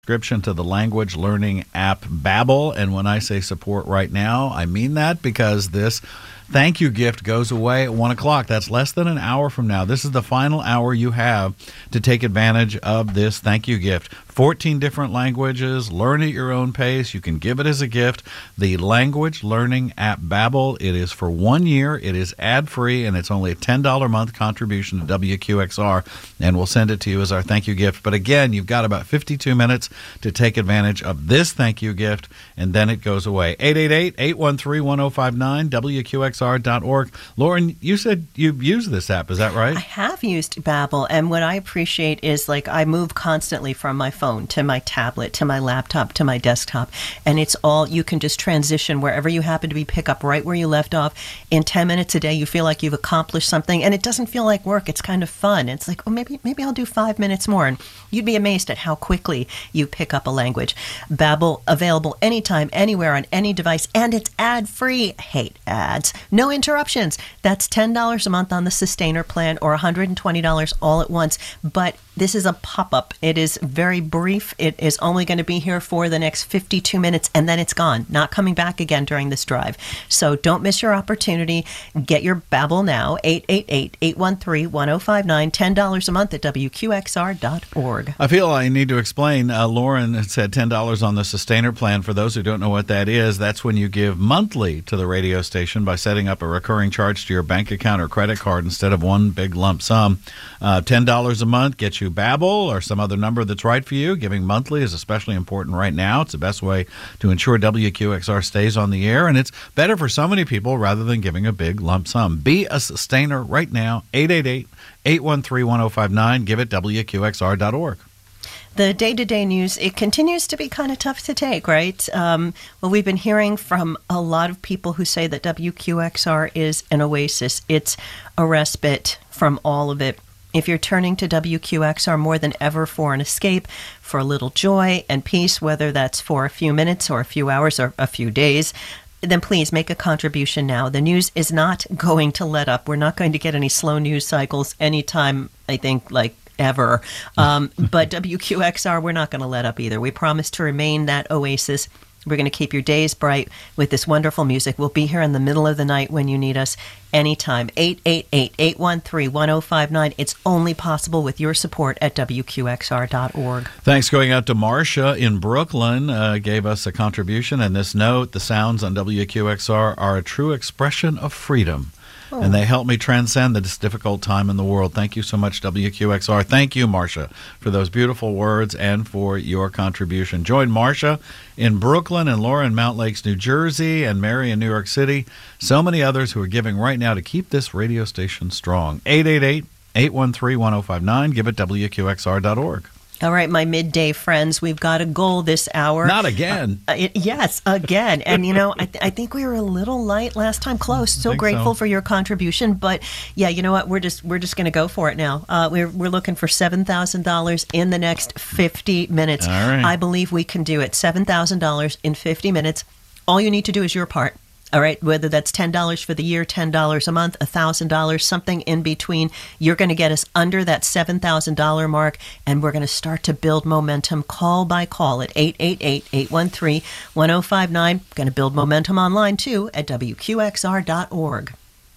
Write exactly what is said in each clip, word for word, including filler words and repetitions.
Subscription to the language learning app Babbel. And when I say support right now, I mean that because this thank you gift goes away at one o'clock. That's less than an hour from now. This is the final hour you have to take advantage of this thank you gift. fourteen different languages. Learn at your own pace. You can give it as a gift. The language learning app Babbel. It is for one year. It is ad-free, and it's only a ten dollars a month contribution to W Q X R, and we'll send it to you as our thank you gift. But again, you've got about fifty-two minutes to take advantage of this thank you gift, and then it goes away. eight eight eight, eight one three, one oh five nine, W Q X R dot org. Lauren, you said you've used this app. Is that right? I have used Babbel, and what I appreciate is, like, I move constantly from my phone to my tablet to my laptop to my desktop, and it's all, you can just transition wherever you happen to be, pick up right where you left off. In ten minutes a day, you feel like you've accomplished something, and it doesn't feel like work. It's kind of fun. It's like, oh, maybe maybe I'll do five minutes more, and you'd be amazed at how quickly you pick up a language. Babbel, available anytime, anywhere, on any device, and it's ad-free. Hate ads. No interruptions. That's ten dollars a month on the Sustainer plan, or one hundred twenty dollars all at once. But this is a pop-up. It is very brief. It is only going to be here for the next fifty-two minutes, and then it's gone. Not coming back again during this drive. So don't miss your opportunity. Get your Babbel now. eight eight eight, eight one three, one oh five nine. ten dollars a month at W Q X R dot org. I feel I need to explain. Uh, Lauren said ten dollars on the Sustainer plan. For those who don't know what that is, that's when you give monthly to the radio station by setting up a recurring charge to your bank account or credit card instead of one big lump sum. Uh, ten dollars a month gets you Babbel or some other number that's right for you. Giving monthly is especially important right now. It's the best way to ensure W Q X R stays on the air, and it's better for so many people rather than giving a big lump sum. Be a Sustainer right now. eight eight eight, eight one three, one oh five nine. Give it W Q X R dot org. The day-to-day news, it continues to be kind of tough to take, right? Um, well, we've been hearing from a lot of people who say that W Q X R is an oasis. It's a respite from all of it. If you're turning to W Q X R more than ever for an escape, for a little joy and peace, whether that's for a few minutes or a few hours or a few days, then please make a contribution now. The news is not going to let up. We're not going to get any slow news cycles anytime, I think, like, ever. Um, but W Q X R, we're not going to let up either. We promise to remain that oasis. We're going to keep your days bright with this wonderful music. We'll be here in the middle of the night when you need us anytime. eight eight eight, eight one three, one oh five nine. It's only possible with your support at W Q X R dot org. Thanks going out to Marcia in Brooklyn. Uh, gave us a contribution. And this note, the sounds on W Q X R are a true expression of freedom. Oh. And they help me transcend this difficult time in the world. Thank you so much, W Q X R. Thank you, Marcia, for those beautiful words and for your contribution. Join Marcia in Brooklyn and Laura in Mount Lakes, New Jersey, and Mary in New York City. So many others who are giving right now to keep this radio station strong. eight eight eight, eight one three, one oh five nine. Give it W Q X R dot org. All right, my midday friends, we've got a goal this hour. Not again. Uh, it, yes, again. And, you know, I, th- I think we were a little light last time. Close. So grateful so. for your contribution. But, yeah, you know what? We're just we're just going to go for it now. Uh, we're, we're looking for seven thousand dollars in the next fifty minutes. All right. I believe we can do it. seven thousand dollars in fifty minutes. All you need to do is your part. All right, whether that's ten dollars for the year, ten dollars a month, one thousand dollars, something in between, you're going to get us under that seven thousand dollars mark, and we're going to start to build momentum call by call at eight eight eight, eight one three, one oh five nine. Going to build momentum online, too, at W Q X R dot org.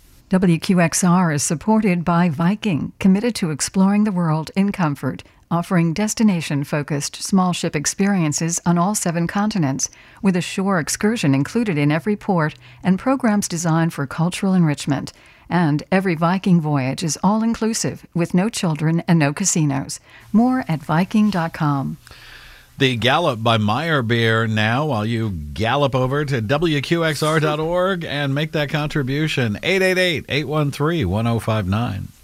W Q X R is supported by Viking, committed to exploring the world in comfort, offering destination-focused small ship experiences on all seven continents, with a shore excursion included in every port and programs designed for cultural enrichment. And every Viking voyage is all-inclusive, with no children and no casinos. More at Viking dot com. The Gallop by Meyerbeer now, while you gallop over to W Q X R dot org and make that contribution. eight eight eight, eight one three, one oh five nine.